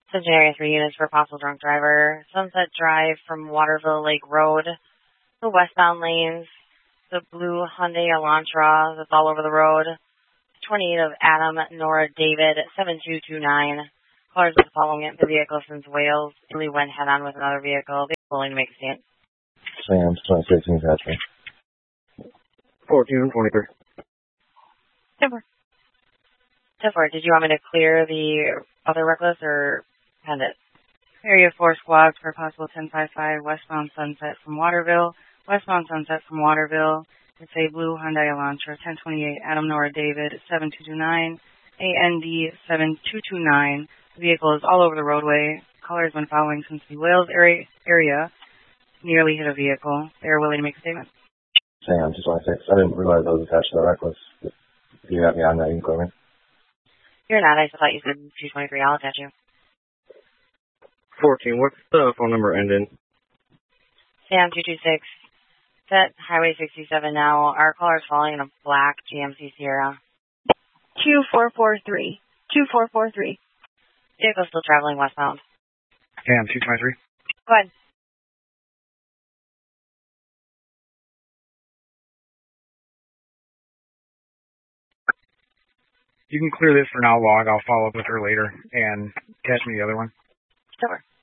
Centenary 3 units for possible drunk driver. Sunset Drive from Waterville Lake Road. The westbound lanes. The blue Hyundai Elantra that's all over the road. 28 of Adam Nora David 7229. Callers are following it. The vehicle since Wales. Really went head on with another vehicle. They're willing to make a stand. Sam, 26 New Hampshire. 1423. 10-4. Did you want me to clear the other reckless or end it? Area 4 squads for possible 1055 westbound Sunset from Waterville. Westbound Sunset from Waterville. It's a blue Hyundai Elantra 1028 Adam Nora David 7229 AND 7229. The vehicle is all over the roadway. Caller has been following since the Wales area nearly hit a vehicle. They are willing to make a statement. Sam, 26. I didn't realize I was attached to the reckless. If you got me on that, you can call me. You're not. I thought you said 223. I'll attach you. 14. What's the phone number ending? Sam 226. Set Highway 67 now. Our caller is falling in a black GMC Sierra. 2443. 2443. Vehicle still traveling westbound. Sam 223. Go ahead. You can clear this for now log. I'll follow up with her later and catch me the other one. Sure.